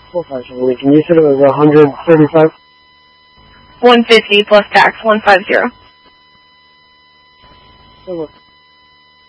457. Can you said it was 135? 150 plus tax, 150. So